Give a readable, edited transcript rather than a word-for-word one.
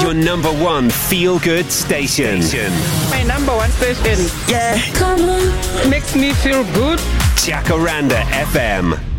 your number one feel-good station. My number one station. Yeah. Come on. Makes me feel good. Jacaranda FM.